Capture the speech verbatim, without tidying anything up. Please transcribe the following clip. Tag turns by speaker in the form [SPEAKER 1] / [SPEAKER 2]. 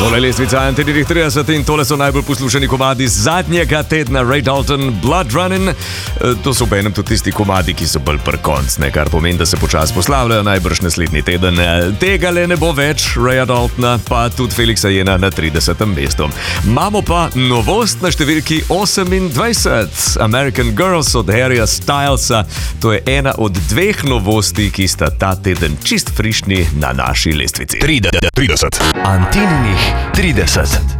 [SPEAKER 1] Tole je lestvica Antidirih trideset in tole so najbolj poslušani komadi zadnjega tedna. Ray Dalton, Blood Running. To so obenem tudi tisti komadi, ki so bolj pri koncu, kar pomeni, da se počasi poslavljajo najbrž naslednji teden. Tega le ne bo več, Raya Daltona, pa tudi Felixa Jena na tridesetem mestu. Imamo pa novost na številki osemindvajset. American Girls od Harryja Stylesa. To je ena od dveh novosti, ki sta ta teden čist frišni na naši lestvici.
[SPEAKER 2] trideset.
[SPEAKER 3] Antininih trideset.